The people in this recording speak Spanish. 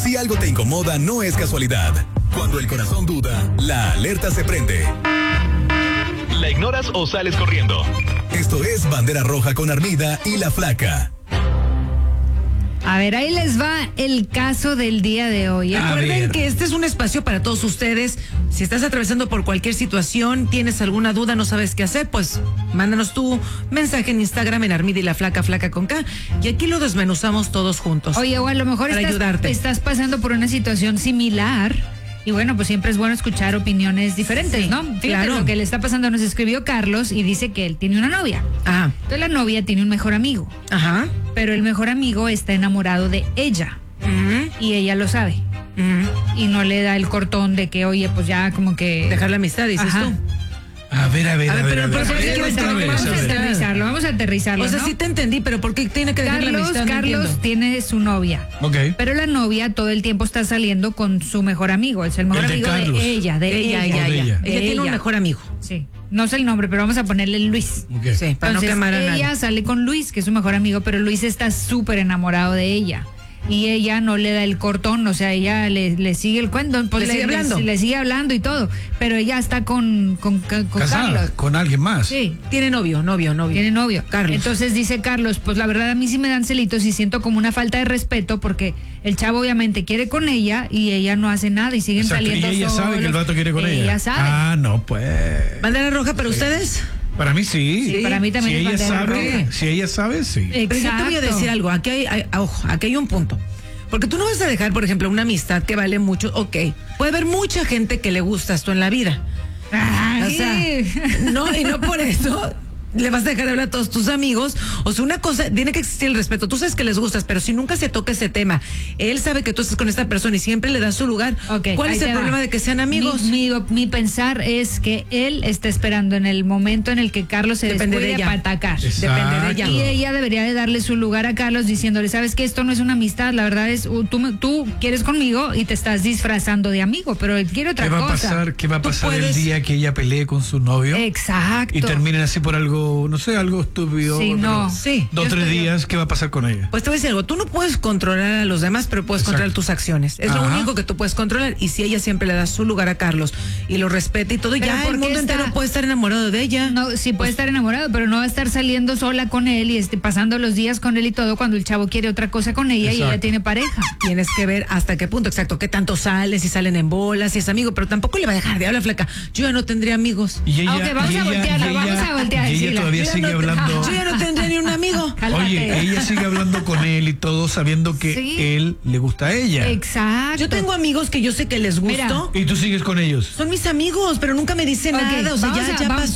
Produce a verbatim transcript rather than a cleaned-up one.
Si algo te incomoda, no es casualidad. Cuando el corazón duda, la alerta se prende. ¿La ignoras o sales corriendo? Esto es Bandera Roja con Armida y La Flaca. A ver, ahí les va el caso del día de hoy. Recuerden que este es un espacio para todos ustedes. Si estás atravesando por cualquier situación, tienes alguna duda, no sabes qué hacer, pues mándanos tu mensaje en Instagram en Armida y La Flaca, Flaca con K, y aquí lo desmenuzamos todos juntos. Oye, o a lo mejor para estás, ayudarte. estás pasando por una situación similar. Y bueno, pues siempre es bueno escuchar opiniones diferentes, Sí, ¿no? Fíjate, claro. lo que le está pasando, nos escribió Carlos y dice que él tiene una novia. Ajá. Entonces la novia tiene un mejor amigo, Ajá. pero el mejor amigo está enamorado de ella Ujú, y ella lo sabe. ujú. Y no le da el cortón de que, oye, pues ya como que... Dejar la amistad, dices Ajá. tú. A ver, a ver, a A ver, ver. pero a ver, por eso a es ver, que otra vamos a vez, Vamos a a ver. aterrizarlo, vamos a aterrizarlo, O sea, ¿no? sí te entendí, pero ¿por qué tiene que dejar la Carlos, amistad? No Carlos entiendo. tiene su novia. Ok. Pero la novia todo el tiempo está saliendo con su mejor amigo. Es el mejor El de amigo de, Carlos. ella, de Ella, ella. ella, de ella. ella. Ella De tiene un ella. mejor amigo. Sí. No sé el nombre, pero vamos a ponerle Luis. Ok. Sí, para Entonces, no quemar a ella nadie. sale con Luis, que es su mejor amigo, pero Luis está súper enamorado de ella. Y ella no le da el cortón, o sea, ella le, le sigue el cuento, pues Le sigue hablando. Le, sigue hablando y todo. Pero ella está con, con, con Casada Carlos. con alguien más. Sí. Tiene novio, novio, novio. Tiene novio. Carlos. Entonces dice Carlos, pues la verdad a mí sí me dan celitos y siento como una falta de respeto porque el chavo obviamente quiere con ella y ella no hace nada y siguen Exacto, saliendo y ella sabe solos. que el vato quiere con ella. Ella sabe. Ah, no, pues. Bandera roja para ustedes. Para mí sí. Sí, para mí también Si es ella bandera sabe, roja. si ella sabe, sí. Eh, Pero yo te voy a Exacto. decir algo, aquí hay, hay- ojo, aquí hay un punto. Porque tú no vas a dejar, por ejemplo, una amistad que vale mucho, ok. Puede haber mucha gente que le gustas tú en la vida. Ay. O sea, no, y no por eso le vas a dejar de hablar a todos tus amigos. O sea, una cosa, tiene que existir el respeto. Tú sabes que les gustas, pero si nunca se toca ese tema, él sabe que tú estás con esta persona y siempre le das su lugar. Ok, ¿Cuál ahí es el te va. problema de que sean amigos? Mi, mi, mi pensar es que él está esperando en el momento en el que Carlos se Depende de descuide ella. para atacar. Depende de ella. Y ella debería de darle su lugar a Carlos diciéndole, sabes que esto no es una amistad, la verdad es, uh, tú, me- tú quieres conmigo y te estás disfrazando de amigo, pero él quiere otra ¿Qué va a cosa. pasar, qué va a Tú pasar puedes- el día que ella pelee con su novio? Exacto. Y terminen así por algo, no sé, algo estúpido. Sí, pero no. Sí, Dos o yo tres estoy- días, ¿qué va a pasar con ella? Pues te voy a decir algo, tú no puedes controlar a los demás, pero puedes Exacto. controlar tus acciones. Es lo Ajá. único que tú puedes controlar. Y si ella siempre le da su lugar a Carlos y lo respeta y todo, Pero ya ¿por el qué mundo está- entero puede estar enamorado de ella. No, sí puede estar enamorado, pero no va a estar saliendo sola con él y este, pasando los días con él y todo cuando el chavo quiere otra cosa con ella y Exacto. ella tiene pareja. Tienes que ver hasta qué punto, exacto, qué tanto salen, si salen en bolas, si es amigo, pero tampoco le va a dejar de hablar, flaca. Yo ya no tendría amigos. Y ella, Ah, ok, vamos y a ella- voltearla, y vamos ella- a voltear, y ella Sheila. todavía Yo ya sigue no- hablando. Yo ya no tendría ni un amigo. Cálmate. Oye, ella sigue hablando con él y todo sabiendo que Sí. él le gusta a ella. Exacto. Yo tengo amigos que yo sé que les Mira. gusto. Y tú sigues con ellos. Son mis amigos, pero nunca me dicen Ok, nada. O sea, vamos ya, a- ya vamos- pasó.